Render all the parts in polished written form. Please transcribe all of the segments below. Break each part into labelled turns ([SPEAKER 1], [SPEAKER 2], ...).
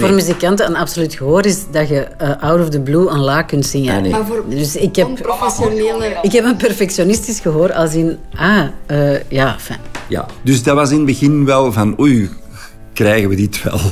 [SPEAKER 1] voor muzikanten een absoluut gehoor is dat je out of the blue een la kunt zingen.
[SPEAKER 2] Nee.
[SPEAKER 3] Maar voor
[SPEAKER 1] Dus ik heb een perfectionistisch gehoor als in... fijn.
[SPEAKER 2] Ja, dus dat was in het begin wel van... Oei, krijgen we dit wel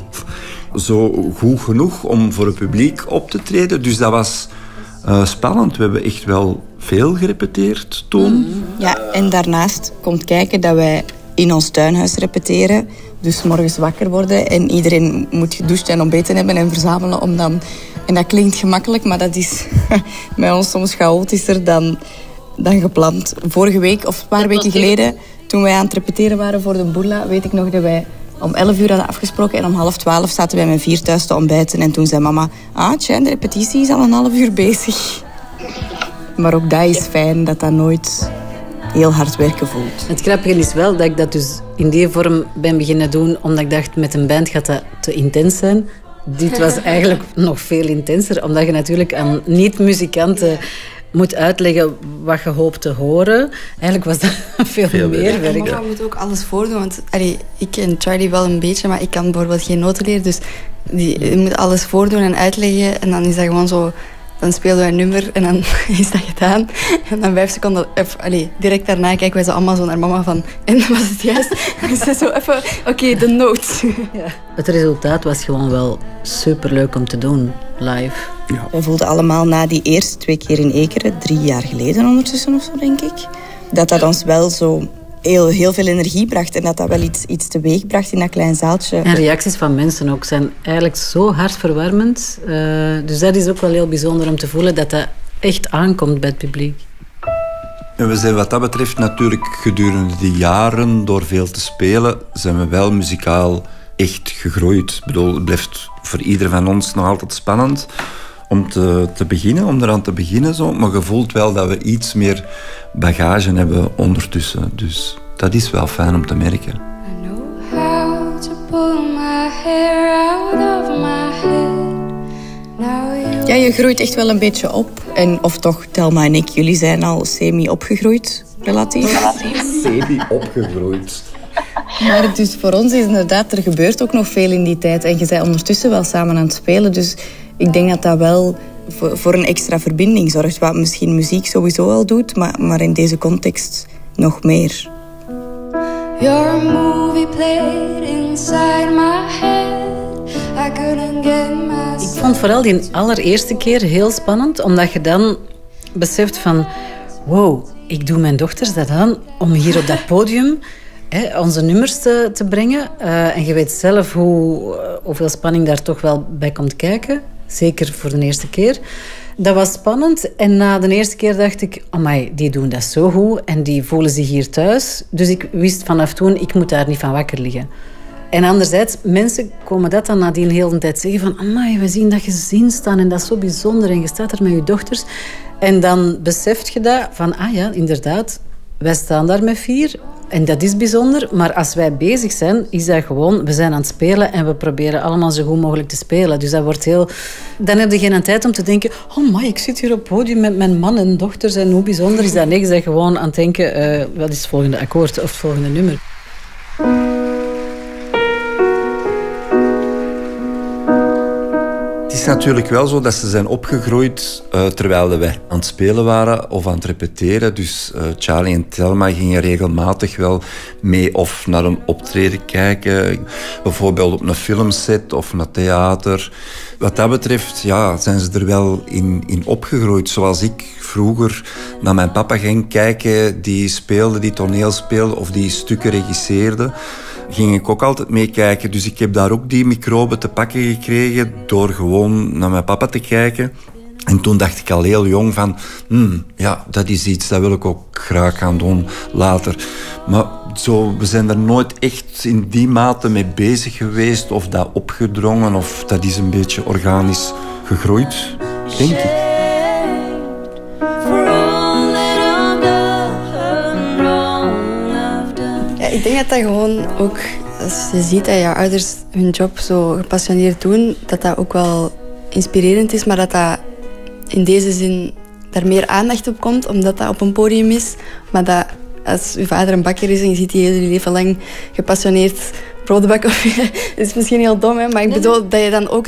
[SPEAKER 2] zo goed genoeg om voor het publiek op te treden? Dus dat was spannend. We hebben echt wel veel gerepeteerd toen.
[SPEAKER 4] Ja, en daarnaast komt kijken dat wij in ons tuinhuis repeteren. Dus morgens wakker worden en iedereen moet gedoucht en ontbeten hebben en verzamelen om dan... En dat klinkt gemakkelijk, maar dat is bij ons soms chaotischer dan gepland. Vorige week of een paar weken geleden, toen wij aan het repeteren waren voor de Boerla, weet ik nog dat wij om 11 uur hadden afgesproken en om 11:30 zaten wij met 4 thuis te ontbijten. En toen zei mama, de repetitie is al een half uur bezig. Maar ook dat is fijn, dat dat nooit heel hard werken voelt.
[SPEAKER 1] Het grappige is wel dat ik dat dus in die vorm ben beginnen doen, omdat ik dacht, met een band gaat dat te intens zijn. Dit was eigenlijk nog veel intenser, omdat je natuurlijk aan niet-muzikanten moet uitleggen wat je hoopt te horen. Eigenlijk was dat veel meer werk.
[SPEAKER 3] Mama moet ook alles voordoen, want ik en Charlie wel een beetje, maar ik kan bijvoorbeeld geen noten leren, dus je moet alles voordoen en uitleggen en dan is dat gewoon zo... Dan speelden wij een nummer en dan is dat gedaan. En dan 5 seconden... direct daarna kijken wij zo allemaal zo naar mama van... En was het juist? En ze zo even... Oké, de noot.
[SPEAKER 1] Ja. Het resultaat was gewoon wel superleuk om te doen, live.
[SPEAKER 2] Ja.
[SPEAKER 4] We voelden allemaal na die eerste 2 keer in Ekeren, 3 jaar geleden ondertussen of zo, denk ik, dat ons wel zo heel veel energie bracht en dat wel iets teweeg bracht in dat klein zaaltje.
[SPEAKER 1] En reacties van mensen ook zijn eigenlijk zo hartverwarmend. Dus dat is ook wel heel bijzonder om te voelen dat dat echt aankomt bij het publiek.
[SPEAKER 2] En we zijn wat dat betreft natuurlijk gedurende die jaren, door veel te spelen, zijn we wel muzikaal echt gegroeid. Ik bedoel, het blijft voor ieder van ons nog altijd spannend om te beginnen, om eraan te beginnen. Zo. Maar je voelt wel dat we iets meer bagage hebben ondertussen. Dus dat is wel fijn om te merken.
[SPEAKER 5] I know how to pull my hair out of my head. Now
[SPEAKER 4] Ja, je groeit echt wel een beetje op. En, of toch, Thelma en ik, jullie zijn al semi-opgegroeid, relatief.
[SPEAKER 2] Semi-opgegroeid.
[SPEAKER 4] Maar dus voor ons is inderdaad, er gebeurt ook nog veel in die tijd. En je bent ondertussen wel samen aan het spelen. Dus ik denk dat dat wel voor een extra verbinding zorgt. Wat misschien muziek sowieso al doet, maar in deze context nog meer.
[SPEAKER 5] You're a movie played inside my head. I couldn't get myself.
[SPEAKER 1] Ik vond vooral die allereerste keer heel spannend, omdat je dan beseft van... Wow, ik doe mijn dochters dat aan om hier op dat podium onze nummers te brengen. En je weet zelf hoeveel spanning daar toch wel bij komt kijken. Zeker voor de eerste keer. Dat was spannend. En na de eerste keer dacht ik... Amai, die doen dat zo goed. En die voelen zich hier thuis. Dus ik wist vanaf toen, ik moet daar niet van wakker liggen. En anderzijds, mensen komen dat dan nadien heel de tijd zeggen van... Amai, we zien dat je zin staan en dat is zo bijzonder. En je staat er met je dochters. En dan beseft je dat van... Ah ja, inderdaad, wij staan daar met 4... En dat is bijzonder, maar als wij bezig zijn, is dat gewoon... We zijn aan het spelen en we proberen allemaal zo goed mogelijk te spelen. Dus dat wordt heel... Dan heb je geen tijd om te denken... Oh my, ik zit hier op het podium met mijn man en dochters en hoe bijzonder is dat? Nee, je bent gewoon aan het denken... wat is het volgende akkoord of het volgende nummer?
[SPEAKER 2] Het is natuurlijk wel zo dat ze zijn opgegroeid terwijl wij aan het spelen waren of aan het repeteren. Dus Charlie en Thelma gingen regelmatig wel mee of naar een optreden kijken. Bijvoorbeeld op een filmset of naar theater. Wat dat betreft zijn ze er wel in opgegroeid. Zoals ik vroeger naar mijn papa ging kijken, die speelde, die toneel speelde of die stukken regisseerde. Ging ik ook altijd meekijken. Dus ik heb daar ook die microben te pakken gekregen door gewoon naar mijn papa te kijken. En toen dacht ik al heel jong van... dat is iets, dat wil ik ook graag gaan doen later. Maar we zijn er nooit echt in die mate mee bezig geweest of dat opgedrongen of dat is een beetje organisch gegroeid, denk ik.
[SPEAKER 3] Ik denk dat dat gewoon ook, als je ziet dat je ouders hun job zo gepassioneerd doen, dat dat ook wel inspirerend is, maar dat dat in deze zin daar meer aandacht op komt, omdat dat op een podium is. Maar dat als je vader een bakker is en je ziet die hele leven lang gepassioneerd brood bakken, dat is misschien heel dom, hè, maar ik bedoel dat je dan ook